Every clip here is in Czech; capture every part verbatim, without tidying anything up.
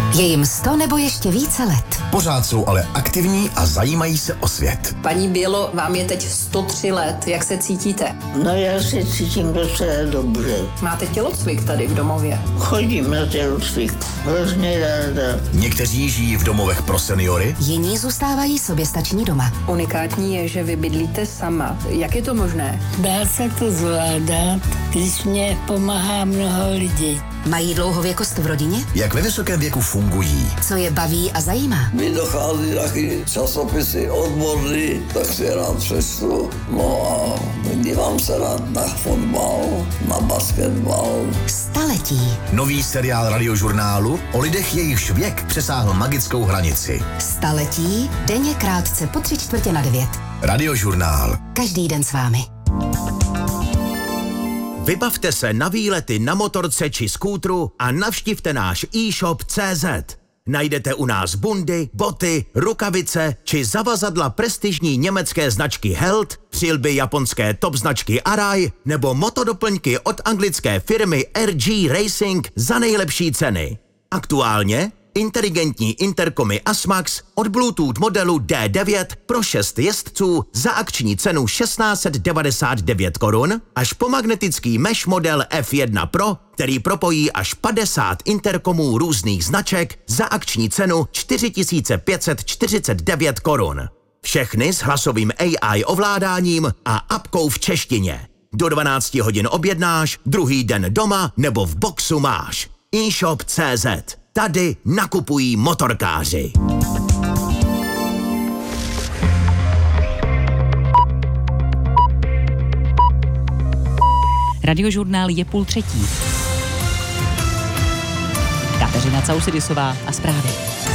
Je jim sto nebo ještě více let. Pořád jsou ale aktivní a zajímají se o svět. Paní Bělo, vám je teď sto tři let. Jak se cítíte? No já se cítím docela dobře. Máte tělocvik tady v domově? Chodím na tělocvik. Hrozně ráda. Někteří žijí v domovech pro seniory. Jiní zůstávají soběstační doma. Unikátní je, že vy bydlíte sama. Jak je to možné? Dá se to zvládat, když mě pomáhá mnoho lidí. Mají dlouhověkost v rodině? Jak ve vysokém věku fungují? Co je baví a zajímá? Mi dochází taky časopisy odborný, tak si rád přečtu. No a dívám se rád na fotbal, na basketbal. Staletí. Nový seriál Radiožurnálu o lidech, jejichž věk přesáhl magickou hranici. Staletí, denně krátce po tři čtvrtě na devět. Radiožurnál. Každý den s vámi. Vybavte se na výlety na motorce či skútru a navštivte náš e-shop tečka cé zet. Najdete u nás bundy, boty, rukavice či zavazadla prestižní německé značky Held, přilby japonské top značky Arai nebo motodoplňky od anglické firmy R G Racing za nejlepší ceny. Aktuálně inteligentní interkomy Asmax od Bluetooth modelu D devět pro šest jezdců za akční cenu šestnáct set devadesát devět korun až po magnetický mesh model F jedna Pro, který propojí až padesát interkomů různých značek za akční cenu čtyři tisíce pět set čtyřicet devět korun. Všechny s hlasovým A I ovládáním a apkou v češtině. Do dvanácti hodin objednáš, druhý den doma nebo v boxu máš. e-shop tečka cé zet. Tady nakupují motorkáři. Radiožurnál je půl třetí. Kateřina Causidisová a zprávy.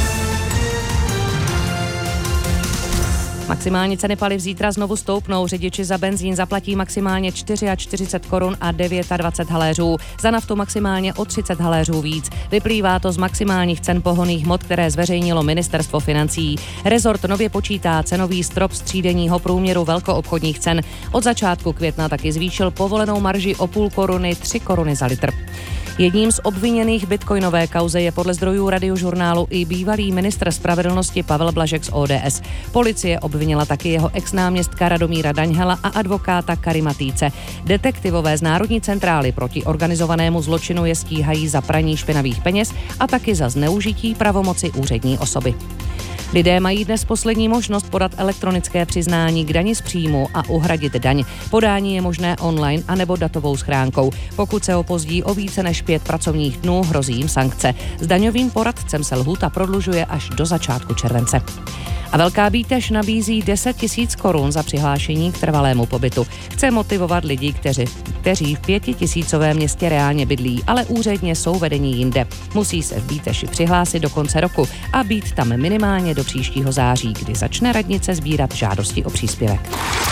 Maximální ceny paliv zítra znovu stoupnou. Řidiči za benzín zaplatí maximálně čtyřicet čtyři korun a dvacet devět haléřů. Za naftu maximálně o třicet haléřů víc. Vyplývá to z maximálních cen pohonných hmot, které zveřejnilo Ministerstvo financí. Rezort nově počítá cenový strop střídenního průměru velkoobchodních cen. Od začátku května taky zvýšil povolenou marži o půl koruny, tři koruny za litr. Jedním z obviněných bitcoinové kauze je podle zdrojů Radiožurnálu i bývalý ministr spravedlnosti Pavel Blažek z O D S. Policie obvinila taky jeho exnáměstka Radomíra Daňhela a advokáta Karima Týce. Detektivové z Národní centrály proti organizovanému zločinu je stíhají za praní špinavých peněz a taky za zneužití pravomoci úřední osoby. Lidé mají dnes poslední možnost podat elektronické přiznání k dani z příjmu a uhradit daň. Podání je možné online anebo datovou schránkou. Pokud se opozdí o více než pět pracovních dnů, hrozí jim sankce. S daňovým poradcem se lhůta prodlužuje až do začátku července. A Velká Bíteš nabízí deset tisíc korun za přihlášení k trvalému pobytu. Chce motivovat lidi, kteří, kteří v pětitisícovém městě reálně bydlí, ale úředně jsou vedení jinde. Musí se v Bíteši přihlásit do konce roku a být tam minimálně do příštího září, kdy začne radnice sbírat žádosti o příspěvek.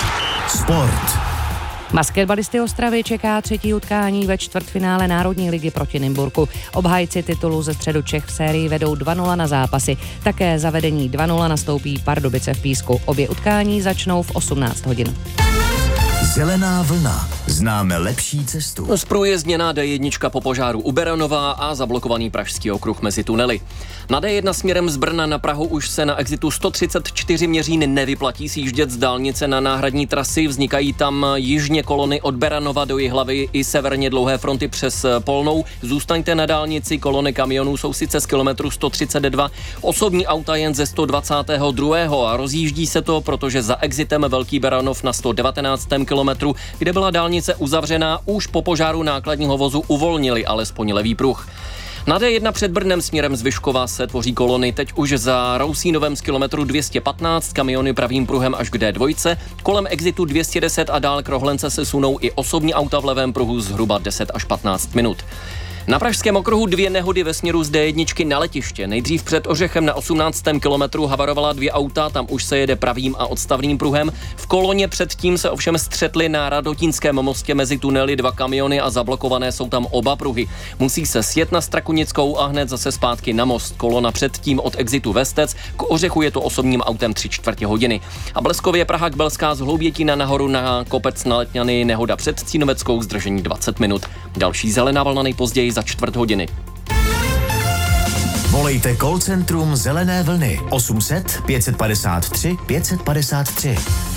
Sport. Basketbalisty Ostravy čeká třetí utkání ve čtvrtfinále Národní ligy proti Nymburku. Obhájci titulu ze středu Čech v sérii vedou dva nula na zápasy. Také za vedení dva nula nastoupí Pardubice v Písku. Obě utkání začnou v osmnáct hodin. Zelená vlna. Známe lepší cestu. Zprůjezdněná D jedna po požáru u Beranova a zablokovaný pražský okruh mezi tunely. Na D jedna směrem z Brna na Prahu už se na exitu sto třicet čtyři Měřín nevyplatí sjíždět z dálnice na náhradní trasy. Vznikají tam jižně kolony od Beranova do Jihlavy i severně dlouhé fronty přes Polnou. Zůstaňte na dálnici, kolony kamionů jsou sice z kilometru sto třicet dva, osobní auta jen ze sto dvacet dva a rozjíždí se to, protože za exitem Velký Beranov na sto devatenáctém kilometru, kde byla dálnice uzavřená, už po požáru nákladního vozu uvolnili alespoň levý pruh. Na D jedna před Brnem směrem z Vyškova se tvoří kolony teď už za Rousínovem z kilometru dvě stě patnáct, kamiony pravým pruhem až k D dva, kolem exitu dvě stě deset a dál k Rohlence se sunou i osobní auta v levém pruhu zhruba deset až patnáct minut. Na pražském okruhu dvě nehody ve směru z D jedna na letiště. Nejdřív před Ořechem na osmnáctém kilometru havarovala dvě auta, tam už se jede pravým a odstavným pruhem. V koloně předtím se ovšem střetly na Radotínském mostě mezi tunely dva kamiony a zablokované jsou tam oba pruhy. Musí se sjet na Strakonickou a hned zase zpátky na most. Kolona předtím od exitu Vestec, k Ořechu je to osobním autem tři čtvrtě hodiny. A Bleskově Praha k Belská z Hloubětína nahoru na kopec na Letňany, nehoda před Cínoveckou, zdržení dvacet minut. Další zelená vlna nejpozději za čtvrt hodiny. Volejte call centrum Zelené vlny osm set pět padesát tři pět padesát tři.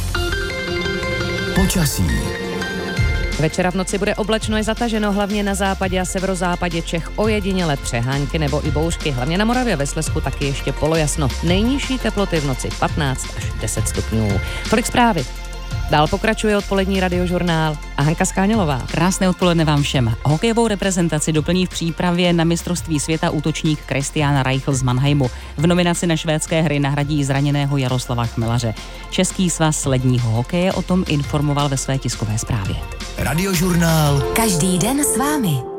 Počasí. Večera v noci bude oblačno i zataženo, hlavně na západě a severozápadě Čech ojediněle přehánky nebo i bouřky. Hlavně na Moravě, ve Slezsku taky ještě polojasno. Nejnižší teploty v noci patnáct až deset stupňů. Tolik zprávy. Dál pokračuje odpolední radiožurnál a Hanka Skánělová. Krásné odpoledne vám všem. Hokejovou reprezentaci doplní v přípravě na mistrovství světa útočník Christian Reichel z Mannheimu. V nominaci na švédské hry nahradí zraněného Jaroslava Chmelaře. Český svaz ledního hokeje o tom informoval ve své tiskové zprávě. Radiožurnál. Každý den s vámi.